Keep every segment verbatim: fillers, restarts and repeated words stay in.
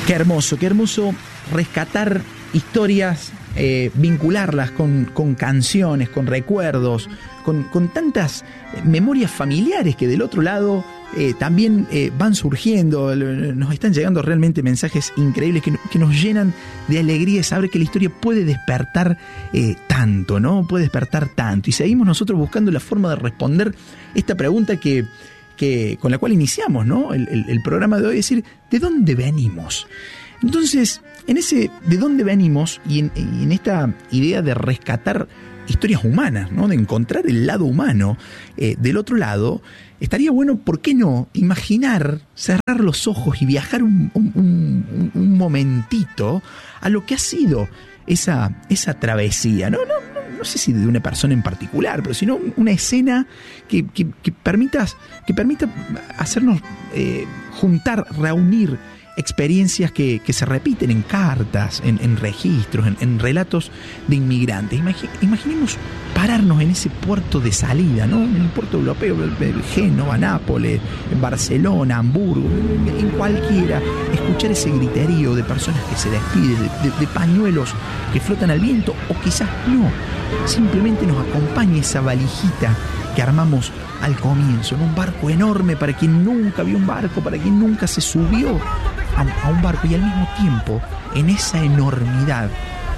Qué hermoso, qué hermoso rescatar historias, eh, vincularlas con, con canciones, con recuerdos, con, con tantas memorias familiares que del otro lado eh, también eh, van surgiendo. Nos están llegando realmente mensajes increíbles que, que nos llenan de alegría, saber que la historia puede despertar eh, tanto, ¿no? Puede despertar tanto. Y seguimos nosotros buscando la forma de responder esta pregunta que... Que, con la cual iniciamos, ¿no? el, el, el programa de hoy, es decir, ¿de dónde venimos? Entonces, en ese ¿de dónde venimos? Y en, y en esta idea de rescatar historias humanas, ¿no? De encontrar el lado humano eh, del otro lado, estaría bueno, ¿por qué no? Imaginar, cerrar los ojos y viajar un, un, un, un momentito a lo que ha sido esa, esa travesía, ¿no? No, no no sé si de una persona en particular, pero sino una escena que, que, que, permita, que permita hacernos eh, juntar, reunir experiencias que, que se repiten en cartas, en, en registros, en, en relatos de inmigrantes. Imagi- imaginemos pararnos en ese puerto de salida, ¿no? En el puerto europeo, Génova, Nápoles, en Barcelona, Hamburgo, en cualquiera, escuchar ese griterío de personas que se despiden, de, de, de pañuelos que flotan al viento, o quizás no, simplemente nos acompaña esa valijita que armamos al comienzo, en un barco enorme para quien nunca vio un barco, para quien nunca se subió a, a un barco, y al mismo tiempo, en esa enormidad,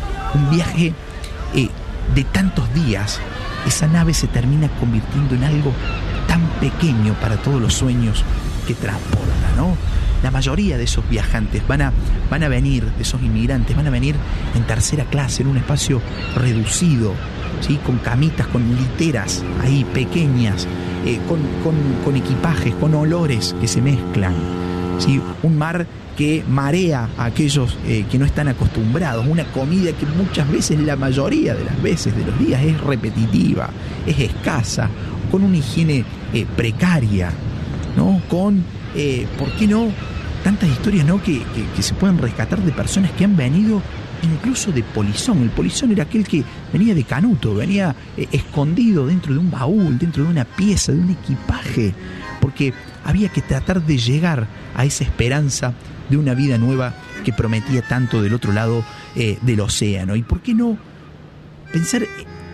un viaje eh, de tantos días, esa nave se termina convirtiendo en algo tan pequeño para todos los sueños que transporta, ¿no? La mayoría de esos viajantes van a, van a venir, de esos inmigrantes, van a venir en tercera clase, en un espacio reducido, ¿sí? Con camitas, con literas ahí pequeñas, eh, con, con, con equipajes, con olores que se mezclan, ¿sí? Un mar que marea a aquellos eh, que no están acostumbrados, una comida que muchas veces, la mayoría de las veces de los días, es repetitiva, es escasa, con una higiene eh, precaria, ¿no? Con, eh, ¿por qué no?, tantas historias, ¿no?, que, que, que se pueden rescatar de personas que han venido incluso de polizón. El polizón era aquel que venía de canuto, venía eh, escondido dentro de un baúl, dentro de una pieza, de un equipaje, porque había que tratar de llegar a esa esperanza de una vida nueva que prometía tanto del otro lado eh, del océano. ¿Y por qué no pensar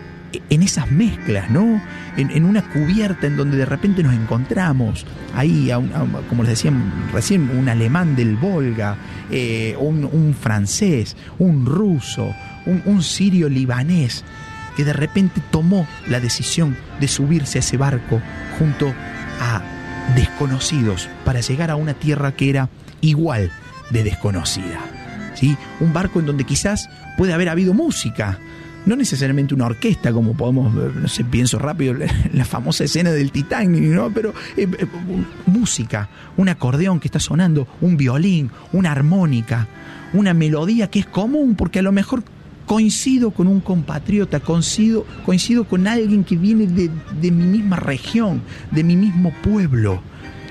en esas mezclas, ¿no? En, en una cubierta en donde de repente nos encontramos ahí, a un, a, como les decía recién, un alemán del Volga, eh, un, un francés, un ruso, un, un sirio libanés, que de repente tomó la decisión de subirse a ese barco junto a desconocidos para llegar a una tierra que era igual de desconocida, ¿sí? Un barco en donde quizás puede haber habido música, no necesariamente una orquesta, como podemos, no sé, pienso rápido en la famosa escena del Titanic, ¿no? Pero eh, eh, música, un acordeón que está sonando, un violín, una armónica, una melodía que es común, porque a lo mejor coincido con un compatriota, coincido, coincido con alguien que viene de, de mi misma región, de mi mismo pueblo.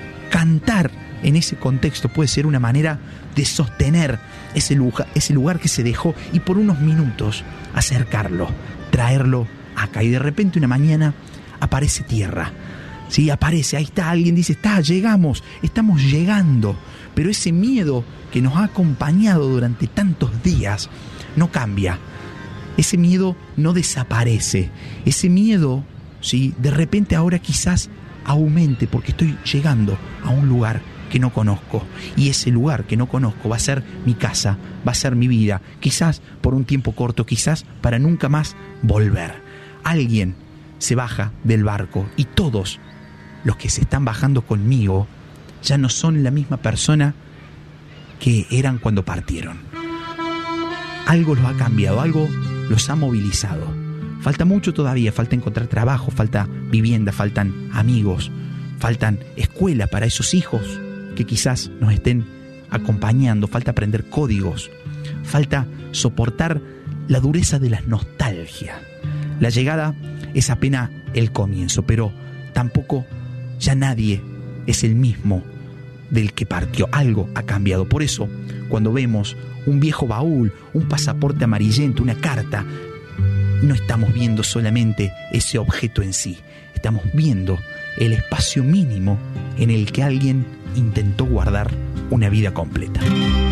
Cantar en ese contexto puede ser una manera de sostener ese lugar, ese lugar que se dejó, y por unos minutos acercarlo, traerlo acá. Y de repente una mañana aparece tierra, ¿sí? Aparece, ahí está, alguien dice, está, llegamos, estamos llegando. Pero ese miedo que nos ha acompañado durante tantos días no cambia. Ese miedo no desaparece. Ese miedo, ¿sí?, de repente ahora quizás aumente, porque estoy llegando a un lugar que no conozco, y ese lugar que no conozco va a ser mi casa, va a ser mi vida, quizás por un tiempo corto, quizás para nunca más volver. Alguien se baja del barco, y todos los que se están bajando conmigo ya no son la misma persona que eran cuando partieron. Algo los ha cambiado, algo los ha movilizado. Falta mucho todavía, falta encontrar trabajo, falta vivienda, faltan amigos, faltan escuela para esos hijos que quizás nos estén acompañando, falta aprender códigos, falta soportar la dureza de la nostalgia. La llegada es apenas el comienzo, pero tampoco ya nadie es el mismo del que partió. Algo ha cambiado. Por eso, cuando vemos un viejo baúl, un pasaporte amarillento, una carta, no estamos viendo solamente ese objeto en sí, estamos viendo el espacio mínimo en el que alguien intentó guardar una vida completa.